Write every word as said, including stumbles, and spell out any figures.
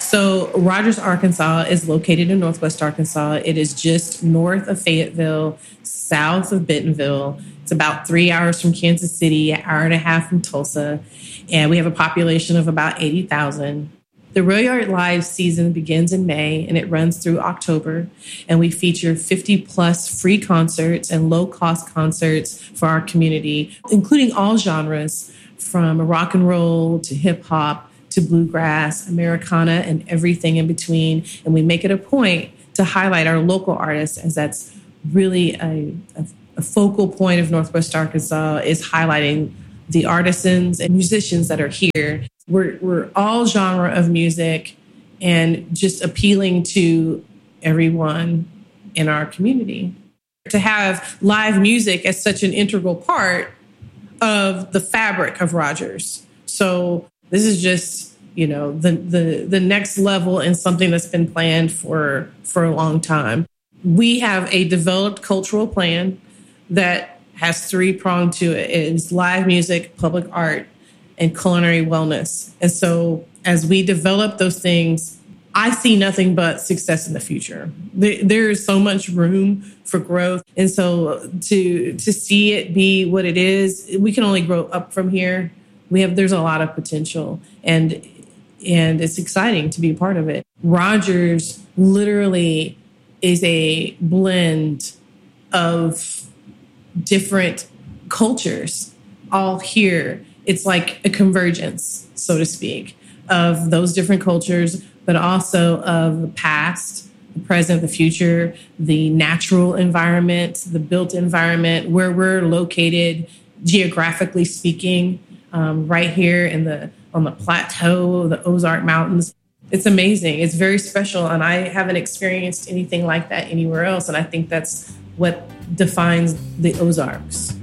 So Rogers, Arkansas is located in Northwest Arkansas. It is just north of Fayetteville, south of Bentonville. It's about three hours from Kansas City, an hour and a half from Tulsa. And we have a population of about eighty thousand. The Rail Yard Live season begins in May and it runs through October. And we feature fifty plus free concerts and low cost concerts for our community, including all genres from rock and roll to hip hop to bluegrass, Americana, and everything in between. And we make it a point to highlight our local artists, as that's really a, a, a focal point of Northwest Arkansas, is highlighting the artisans and musicians that are here. We're, we're all genre of music and just appealing to everyone in our community. To have live music as such an integral part of the fabric of Rogers. So this is just, you know, the, the, the next level and something that's been planned for, for a long time. We have a developed cultural plan that has three pronged to it. It's live music, public art, and culinary wellness. And so as we develop those things, I see nothing but success in the future. There, there is so much room for growth. And so to to see it be what it is, we can only grow up from here. We have there's a lot of potential, and and it's exciting to be a part of it. Rogers literally is a blend of different cultures all here. It's like a convergence, so to speak, of those different cultures, but also of the past, the present, the future, the natural environment, the built environment, where we're located geographically speaking, um, right here in the on the plateau, the Ozark Mountains. It's amazing. It's very special, and I haven't experienced anything like that anywhere else, and I think that's what defines the Ozarks.